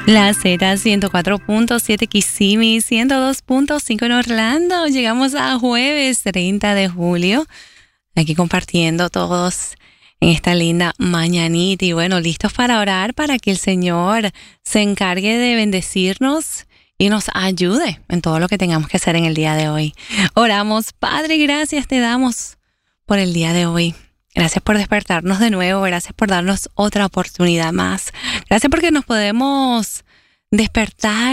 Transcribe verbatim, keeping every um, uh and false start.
La Z ciento cuatro punto siete Kissimmee, ciento dos punto cinco en Orlando. Llegamos a jueves treinta de julio, aquí compartiendo todos en esta linda mañanita. Y bueno, listos para orar para que el Señor se encargue de bendecirnos y nos ayude en todo lo que tengamos que hacer en el día de hoy. Oramos. Padre, gracias te damos por el día de hoy. Gracias por despertarnos de nuevo, gracias por darnos otra oportunidad más. Gracias porque nos podemos despertar